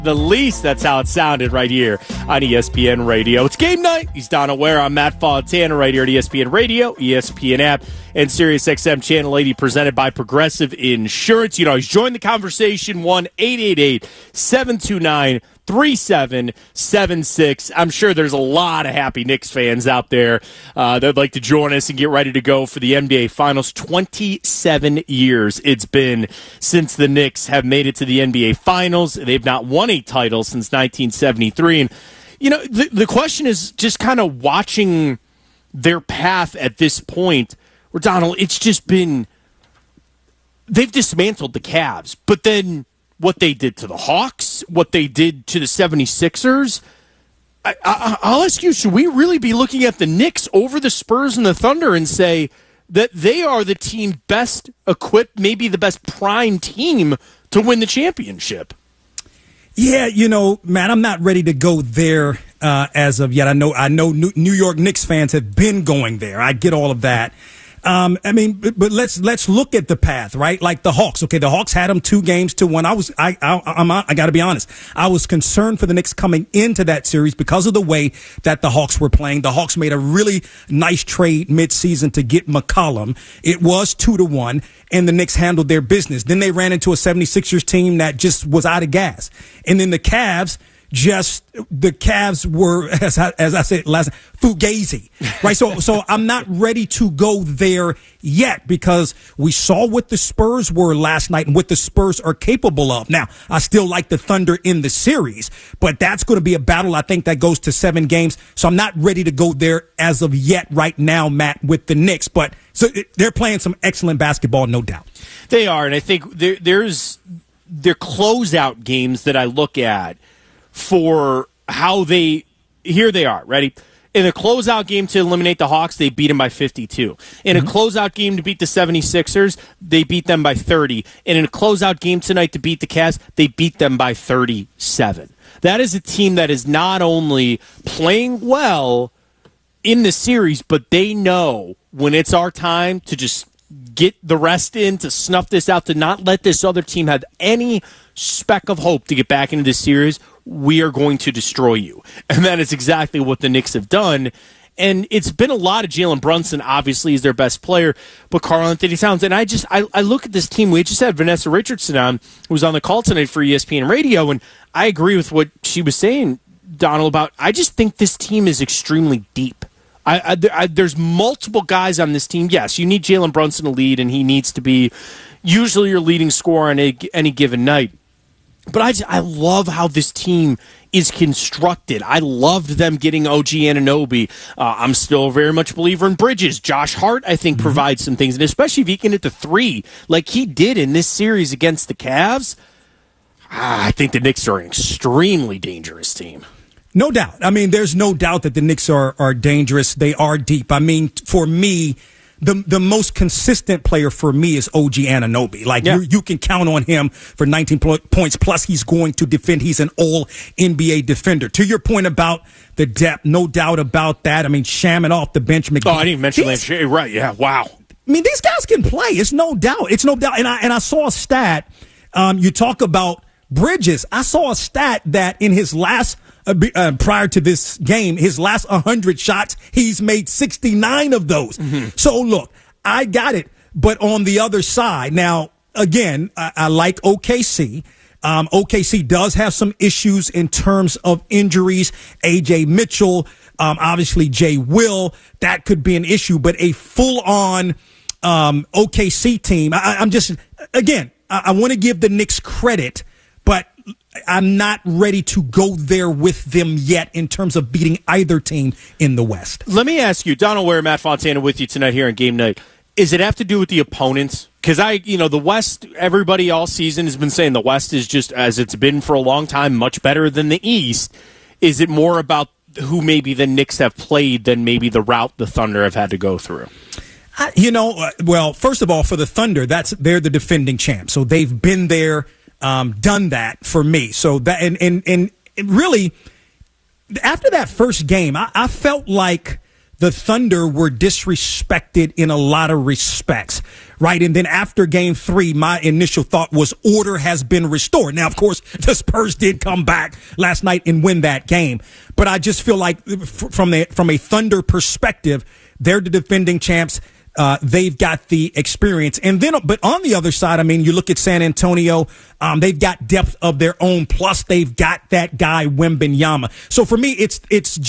The least, that's how it sounded right here on ESPN Radio. It's game night. He's Donald Ware. I'm Matt Fontana right here at ESPN Radio, ESPN app, and SiriusXM Channel 80 presented by Progressive Insurance. You know, he's joined the conversation, 1-888-729-3776. I'm sure there's a lot of happy Knicks fans out there that'd like to join us and get ready to go for the NBA Finals. 27 years it's been since the Knicks have made it to the NBA Finals. They've not won a title since 1973. And, you know, the question is just kind of watching their path at this point, where, Donald, it's just been, they've dismantled the Cavs, but then what they did to the Hawks, what they did to the 76ers, I'll ask you, should we really be looking at the Knicks over the Spurs and the Thunder and say that they are the team best equipped, maybe the best prime team to win the championship? Yeah, you know, man, I'm not ready to go there as of yet. I know New York Knicks fans have been going there. I get all of that. I mean, but let's look at the path, right? Like the Hawks. Okay, the Hawks had them 2-1. I got to be honest. I was concerned for the Knicks coming into that series because of the way that the Hawks were playing. The Hawks made a really nice trade midseason to get McCollum. It was 2-1, and the Knicks handled their business. Then they ran into a 76ers team that just was out of gas. And then the Cavs were, as I said last, fugazi, right? So I'm not ready to go there yet because we saw what the Spurs were last night and what the Spurs are capable of. Now, I still like the Thunder in the series, but that's going to be a battle, I think, that goes to 7 games. So I'm not ready to go there as of yet right now, Matt, with the Knicks. But so they're playing some excellent basketball, no doubt. They are, and I think there's closeout games that I look at for how here they are, ready? In a closeout game to eliminate the Hawks, they beat them by 52. In a closeout game to beat the 76ers, they beat them by 30. And in a closeout game tonight to beat the Cavs, they beat them by 37. That is a team that is not only playing well in the series, but they know when it's our time to just get the rest in, to snuff this out, to not let this other team have any speck of hope to get back into this series. We are going to destroy you. And that is exactly what the Knicks have done. And it's been a lot of Jalen Brunson, obviously, is their best player, but Karl-Anthony Towns. And I look at this team. We just had Vanessa Richardson on, who was on the call tonight for ESPN Radio, and I agree with what she was saying, Donald, about I just think this team is extremely deep. There's multiple guys on this team. Yes, you need Jalen Brunson to lead, and he needs to be usually your leading scorer on any given night. But I love how this team is constructed. I loved them getting OG Anunoby. I'm still very much a believer in Bridges. Josh Hart, I think, provides some things, and especially if he can hit the 3 like he did in this series against the Cavs, I think the Knicks are an extremely dangerous team. No doubt. I mean, there's no doubt that the Knicks are dangerous. They are deep. I mean, for me, the most consistent player for me is OG Anunoby. Like, you can count on him for 19 points, plus he's going to defend. He's an all-NBA defender. To your point about the depth, no doubt about that. I mean, Shaman off the bench. McGee. Oh, I didn't mention that. Right, yeah, wow. I mean, these guys can play. It's no doubt. It's no doubt. And I saw a stat. You talk about Bridges. I saw a stat that in his last prior to this game, his last 100 shots, he's made 69 of those. So, look, I got it. But on the other side, now, again, I like OKC. OKC does have some issues in terms of injuries. A.J. Mitchell, obviously Jay Will, that could be an issue. But a full-on OKC team, I'm just, again, I want to give the Knicks credit, but I'm not ready to go there with them yet in terms of beating either team in the West. Let me ask you, Donald Ware, Matt Fontana with you tonight here on Game Night. Does it have to do with the opponents? Because the West, everybody all season has been saying the West is just, as it's been for a long time, much better than the East. Is it more about who maybe the Knicks have played than maybe the route the Thunder have had to go through? Well, first of all, for the Thunder, they're the defending champs. So they've been there, done that for me. So that and really, after that first game, I felt like the Thunder were disrespected in a lot of respects, right? And then after Game 3, my initial thought was order has been restored. Now, of course, the Spurs did come back last night and win that game. But I just feel like from a Thunder perspective, they're the defending champs. They've got the experience. And then, but on the other side, I mean, you look at San Antonio, they've got depth of their own. Plus they've got that guy, Wembanyama. So for me, it's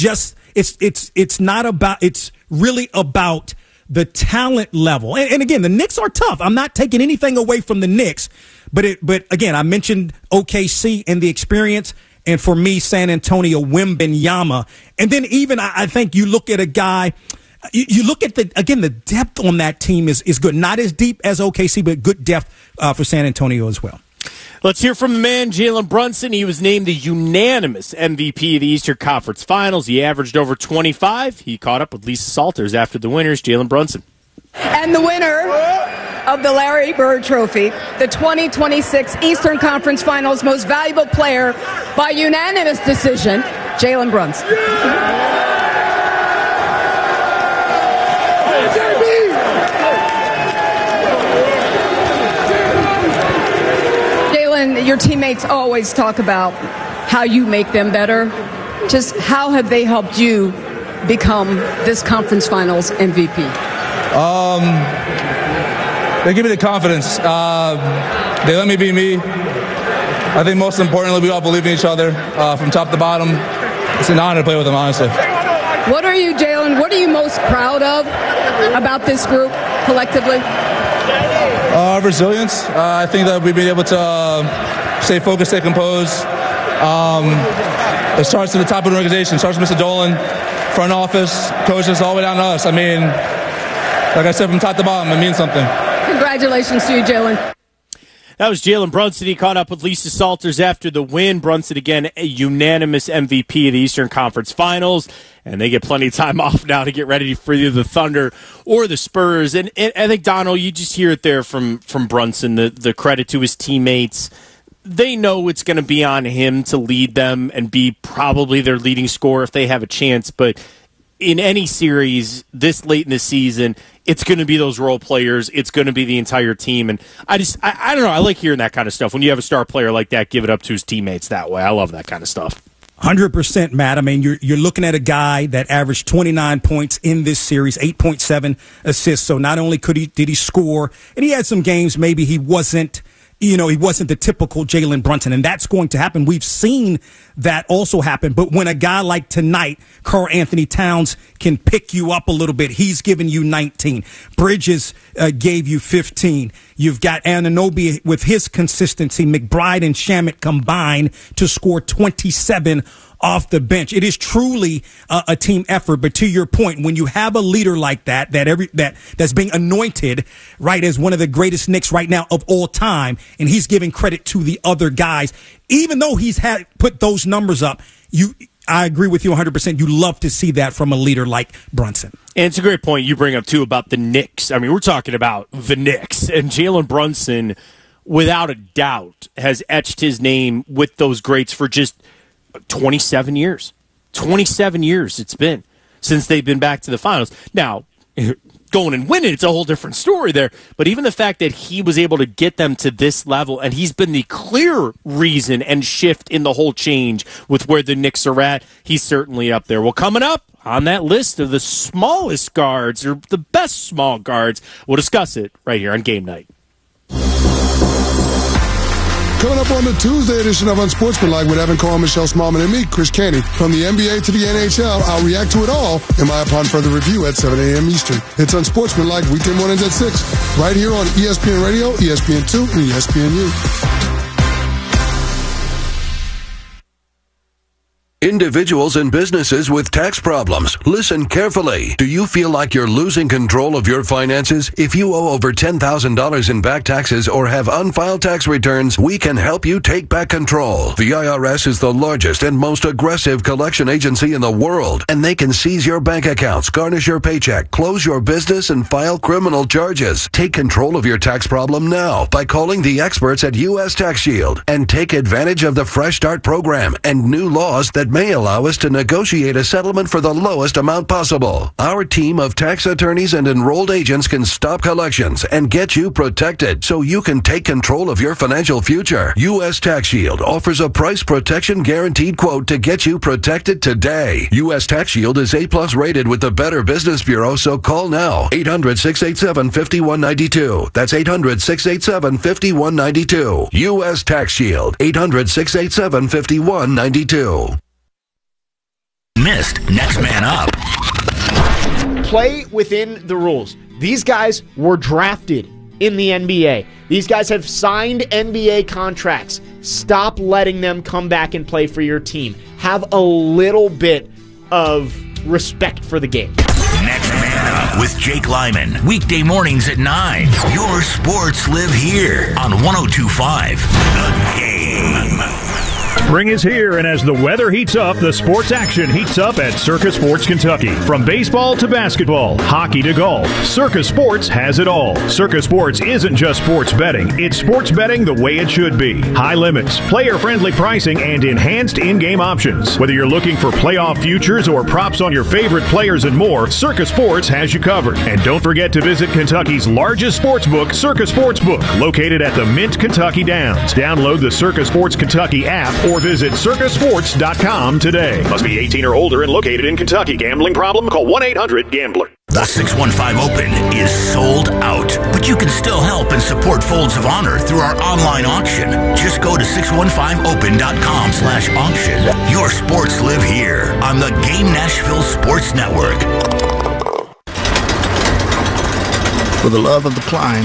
really about the talent level. And again, the Knicks are tough. I'm not taking anything away from the Knicks, but again, I mentioned OKC and the experience. And for me, San Antonio, Wembanyama. And then even I think you look at a guy, you look at the depth on that team is good. Not as deep as OKC, but good depth for San Antonio as well. Let's hear from the man, Jalen Brunson. He was named the unanimous MVP of the Eastern Conference Finals. He averaged over 25. He caught up with Lisa Salters after the winners. Jalen Brunson. And the winner of the Larry Bird Trophy, the 2026 Eastern Conference Finals Most Valuable Player by unanimous decision, Jalen Brunson. Jalen, your teammates always talk about how you make them better. Just how have they helped you become this conference finals MVP? They give me the confidence. They let me be me. I think most importantly, we all believe in each other from top to bottom. It's an honor to play with them, honestly. What are you, Jalen, what are you most proud of about this group collectively? Resilience. I think that we've been able to stay focused, stay composed. It starts at the top of the organization. It starts with Mr. Dolan, front office, coaches, all the way down to us. I mean, like I said, from top to bottom, it means something. Congratulations to you, Jalen. That was Jalen Brunson. He caught up with Lisa Salters after the win. Brunson, again, a unanimous MVP of the Eastern Conference Finals. And they get plenty of time off now to get ready for either the Thunder or the Spurs. And I think, Donald, you just hear it there from Brunson, the credit to his teammates. They know it's going to be on him to lead them and be probably their leading scorer if they have a chance. But in any series this late in the season, it's going to be those role players. It's going to be the entire team. And I don't know. I like hearing that kind of stuff. When you have a star player like that, give it up to his teammates that way. I love that kind of stuff. 100%, Matt. I mean, you're looking at a guy that averaged 29 points in this series, 8.7 assists. So not only did he score, and he had some games maybe he wasn't the typical Jalen Brunson, and that's going to happen. We've seen that also happen. But when a guy like tonight, Karl Anthony Towns, can pick you up a little bit, he's giving you 19. Bridges gave you 15. You've got Anunoby with his consistency. McBride and Shamet combined to score 27 off the bench. It is truly a team effort. But to your point, when you have a leader like that's being anointed, right, as one of the greatest Knicks right now of all time, and he's giving credit to the other guys, even though he's had put those numbers up, I agree with you 100%. You love to see that from a leader like Brunson. And it's a great point you bring up, too, about the Knicks. I mean, we're talking about the Knicks. And Jalen Brunson, without a doubt, has etched his name with those greats for just 27 years. 27 years it's been since they've been back to the finals. Now, going and winning, it's a whole different story there. But even the fact that he was able to get them to this level, and he's been the clear reason and shift in the whole change with where the Knicks are at, he's certainly up there. Well, coming up on that list of the smallest guards, or the best small guards, we'll discuss it right here on Game Night. Coming up on the Tuesday edition of Unsportsmanlike with Evan Cohen, Michelle Smallman, and me, Chris Canty. From the NBA to the NHL, I'll react to it all in my Upon Further Review at 7 a.m. Eastern. It's Unsportsmanlike weekday mornings at 6, right here on ESPN Radio, ESPN2, and ESPNU. Individuals and businesses with tax problems, listen carefully. Do you feel like you're losing control of your finances? If you owe over $10,000 in back taxes or have unfiled tax returns, we can help you take back control. The IRS is the largest and most aggressive collection agency in the world, and they can seize your bank accounts, garnish your paycheck, close your business, and file criminal charges. Take control of your tax problem now by calling the experts at U.S. Tax Shield and take advantage of the Fresh Start program and new laws that may allow us to negotiate a settlement for the lowest amount possible. Our team of tax attorneys and enrolled agents can stop collections and get you protected so you can take control of your financial future. U.S. Tax Shield offers a price protection guaranteed quote to get you protected today. U.S. Tax Shield is A+ rated with the Better Business Bureau, so call now. 800-687-5192. That's 800-687-5192. U.S. Tax Shield. 800-687-5192. Missed Next Man Up. Play within the rules. These guys were drafted in the NBA. These guys have signed NBA contracts. Stop letting them come back and play for your team. Have a little bit of respect for the game. Next Man Up with Jake Lyman. Weekday mornings at 9. Your sports live here on 102.5 The Game. Spring is here, and as the weather heats up, the sports action heats up at Circa Sports Kentucky. From baseball to basketball, hockey to golf, Circa Sports has it all. Circa Sports isn't just sports betting, it's sports betting the way it should be. High limits, player-friendly pricing, and enhanced in-game options. Whether you're looking for playoff futures or props on your favorite players and more, Circa Sports has you covered. And don't forget to visit Kentucky's largest sportsbook, Circa Sportsbook, located at the Mint Kentucky Downs. Download the Circa Sports Kentucky app or visit circasports.com today. Must be 18 or older and located in Kentucky. Gambling problem? Call 1-800-GAMBLER. The 615 Open is sold out, but you can still help and support Folds of Honor through our online auction. Just go to 615open.com/auction. Your sports live here on the Game Nashville Sports Network. For the love of the climb,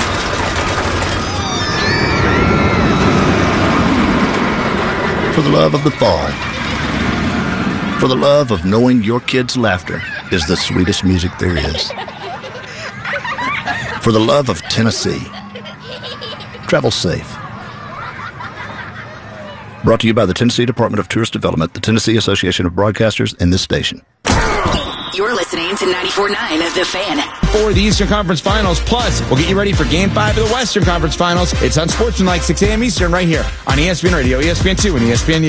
for the love of the fall, for the love of knowing your kids' laughter is the sweetest music there is, for the love of Tennessee. Travel safe. Brought to you by the Tennessee Department of Tourist Development, the Tennessee Association of Broadcasters, and this station. You're listening to 94.9 The Fan. For the Eastern Conference Finals, plus we'll get you ready for Game 5 of the Western Conference Finals. It's on Sportsmanlike, 6 a.m. Eastern, right here on ESPN Radio, ESPN2, and ESPNU.